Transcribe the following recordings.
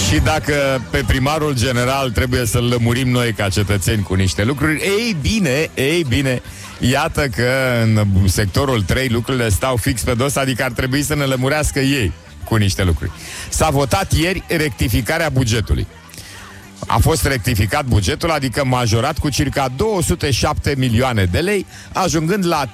Și dacă pe primarul general trebuie să-l lămurim noi ca cetățeni cu niște lucruri, ei bine, iată că în sectorul 3 lucrurile stau fix pe dos, adică ar trebui să ne lămurească ei cu niște lucruri. S-a votat ieri rectificarea bugetului. A fost rectificat bugetul, adică majorat cu circa 207 milioane de lei, ajungând la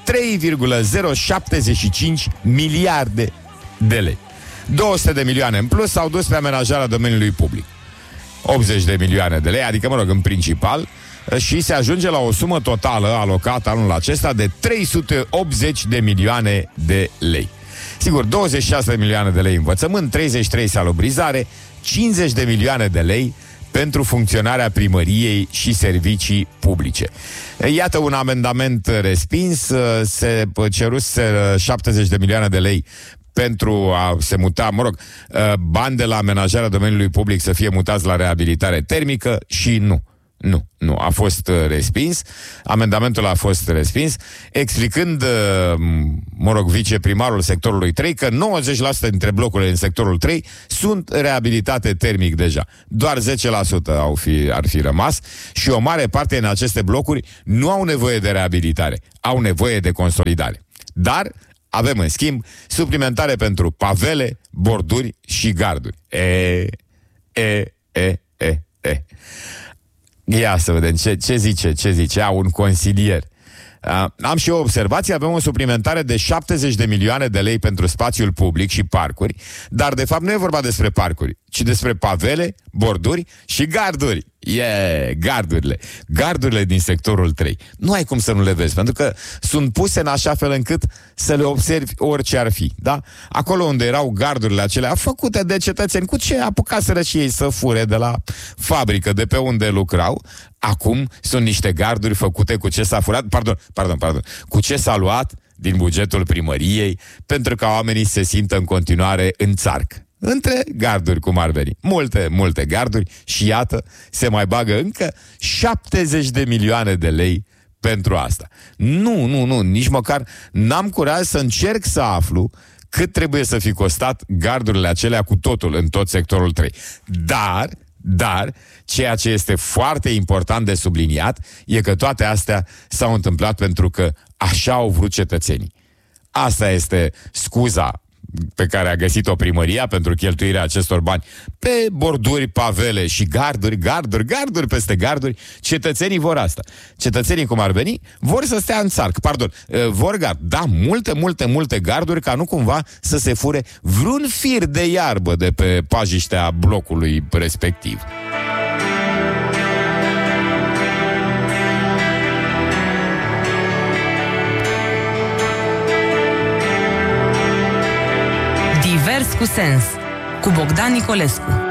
3,075 miliarde de lei. 200 de milioane în plus s-au dus pe amenajarea domeniului public. 80 de milioane de lei, adică, în principal, și se ajunge la o sumă totală alocată anul acesta de 380 de milioane de lei. Sigur, 26 de milioane de lei învățământ, 33 salubrizare, 50 de milioane de lei pentru funcționarea primăriei și servicii publice. Iată un amendament respins, se ceruse 70 de milioane de lei pentru a se muta, bani de la amenajarea domeniului public să fie mutați la reabilitare termică și nu, a fost respins. Amendamentul a fost respins, explicând, viceprimarul sectorului 3 că 90% dintre blocurile din sectorul 3 sunt reabilitate termic deja. Doar 10% ar fi rămas și o mare parte în aceste blocuri nu au nevoie de reabilitare, au nevoie de consolidare. Dar avem, în schimb, suplimentare pentru pavele, borduri și garduri. Ia să vedem ce zice un consilier. Am și o observație, avem o suplimentare de 70 de milioane de lei pentru spațiul public și parcuri, dar de fapt nu e vorba despre parcuri, ci despre pavele, borduri și garduri. Gardurile din sectorul 3. Nu ai cum să nu le vezi, pentru că sunt puse în așa fel încât să le observi orice ar fi, da? Acolo unde erau gardurile acelea făcute de cetățeni, cu ce apucaseră și ei să fure de la fabrică, de pe unde lucrau, acum sunt niște garduri făcute cu ce s-a furat, cu ce s-a luat din bugetul primăriei, pentru ca oamenii se simtă în continuare în țarc. Între garduri, cum ar veni. Multe garduri și iată, se mai bagă încă 70 de milioane de lei pentru asta. Nu, nici măcar n-am curaj să încerc să aflu cât trebuie să fi costat gardurile acelea cu totul în tot sectorul 3. Dar, ceea ce este foarte important de subliniat e că toate astea s-au întâmplat pentru că așa au vrut cetățenii. Asta este scuza pe care a găsit-o primăria pentru cheltuirea acestor bani pe borduri, pavele și garduri peste garduri. Cetățenii vor asta. Cetățenii, cum ar veni, vor să stea în țarc. Vor gard. Da, multe garduri, ca nu cumva să se fure vreun fir de iarbă de pe pajiștea blocului respectiv. Divers cu sens, cu Bogdan Nicolescu.